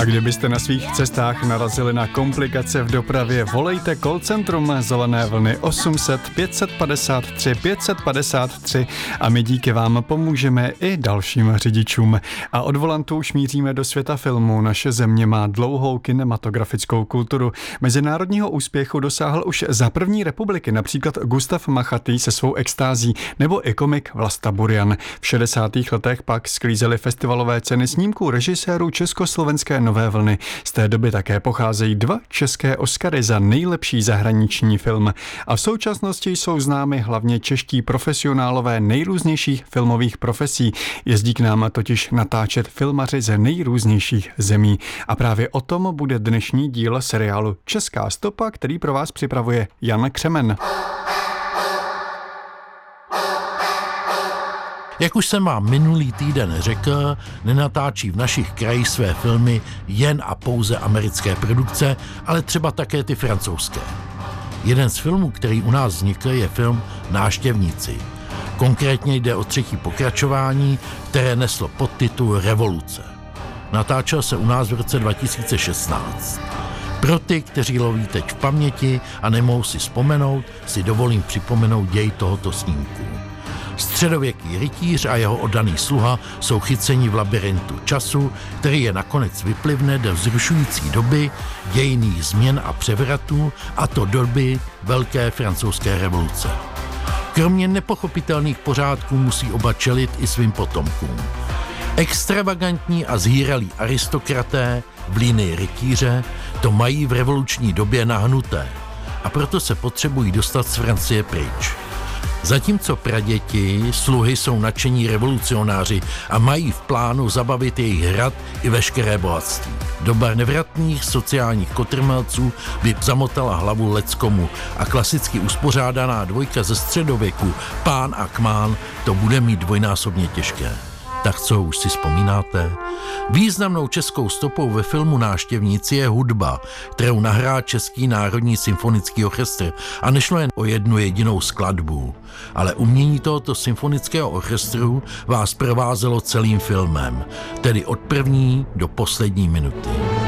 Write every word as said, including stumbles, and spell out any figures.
A kdybyste na svých cestách narazili na komplikace v dopravě, volejte call centrum Zelené vlny osm set pět set padesát tři pět set padesát tři a my díky vám pomůžeme i dalším řidičům. A od volantu už míříme do světa filmu. Naše země má dlouhou kinematografickou kulturu. Mezinárodního úspěchu dosáhl už za první republiky například Gustav Machatý se svou extází nebo i komik Vlasta Burian. V šedesátých letech pak sklízely festivalové ceny snímků režisérů československé Nové vlny. Z té doby také pocházejí dva české Oscary za nejlepší zahraniční film. A v současnosti jsou známy hlavně čeští profesionálové nejrůznějších filmových profesí. Jezdí k nám totiž natáčet filmaři ze nejrůznějších zemí. A právě o tom bude dnešní díl seriálu Česká stopa, který pro vás připravuje Jan Křemen. Jak už jsem vám minulý týden řekl, nenatáčí v našich krajích své filmy jen a pouze americké produkce, ale třeba také ty francouzské. Jeden z filmů, který u nás vznikl, je film Náštěvníci. Konkrétně jde o třetí pokračování, které neslo podtitul Revoluce. Natáčel se u nás v roce dva tisíce šestnáct. Pro ty, kteří loví teď v paměti a nemohou si vzpomenout, si dovolím připomenout děj tohoto snímku. Středověký rytíř a jeho oddaný sluha jsou chyceni v labyrintu času, který je nakonec vyplivne do vzrušující doby dějinných změn a převratů, a to doby Velké francouzské revoluce. Kromě nepochopitelných pořádků musí oba čelit i svým potomkům. Extravagantní a zhýralí aristokraté v linii rytíře to mají v revoluční době nahnuté a proto se potřebují dostat z Francie pryč. Zatímco praděti, sluhy jsou nadšení revolucionáři a mají v plánu zabavit jejich hrad i veškeré bohatství. Doba nevratných sociálních kotrmelců by zamotala hlavu leckomu a klasicky uspořádaná dvojka ze středověku, pán a kmán, to bude mít dvojnásobně těžké. Tak co, už si vzpomínáte? Významnou českou stopou ve filmu Náštěvníci je hudba, kterou nahrál Český národní symfonický orchestr, a nešlo jen o jednu jedinou skladbu. Ale umění tohoto symfonického orchestru vás provázelo celým filmem, tedy od první do poslední minuty.